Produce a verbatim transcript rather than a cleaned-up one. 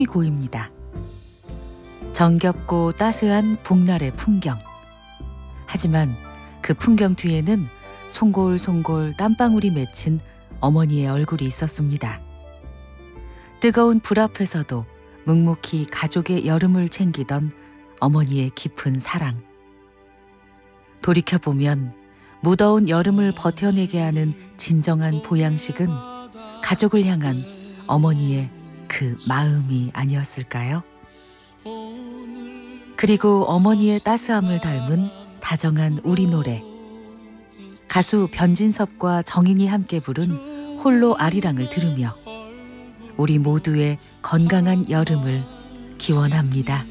고입니다. 정겹고 따스한 봄날의 풍경. 하지만 그 풍경 뒤에는 송골송골 땀방울이 맺힌 어머니의 얼굴이 있었습니다. 뜨거운 불 앞에서도 묵묵히 가족의 여름을 챙기던 어머니의 깊은 사랑. 돌이켜보면 무더운 여름을 버텨내게 하는 진정한 보양식은 가족을 향한 어머니의 그 마음이 아니었을까요? 그리고 어머니의 따스함을 닮은 다정한 우리 노래. 가수 변진섭과 정인이 함께 부른 홀로 아리랑을 들으며 우리 모두의 건강한 여름을 기원합니다.